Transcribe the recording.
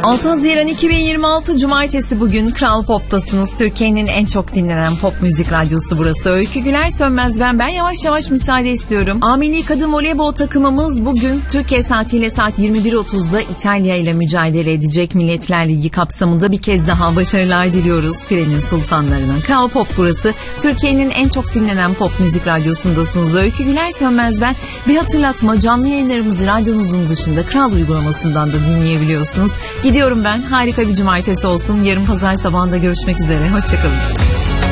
6 Haziran 2026 Cumartesi, bugün Kral Pop'tasınız. Türkiye'nin en çok dinlenen pop müzik radyosu burası. Öykü Güler Sönmez ben yavaş yavaş müsaade istiyorum. A Kadın Voleybol takımımız bugün Türkiye saatiyle saat 21.30'da İtalya ile mücadele edecek. Milletler Ligi kapsamında bir kez daha başarılar diliyoruz Filenin Sultanlarına. Kral Pop burası. Türkiye'nin en çok dinlenen pop müzik radyosundasınız. Öykü Güler Sönmez ben. Bir hatırlatma, canlı yayınlarımızı radyonuzun dışında Kral uygulamasından da dinleyebiliyorsunuz. Gidiyorum ben. Harika bir cumartesi olsun. Yarın pazar sabahında görüşmek üzere. Hoşçakalın.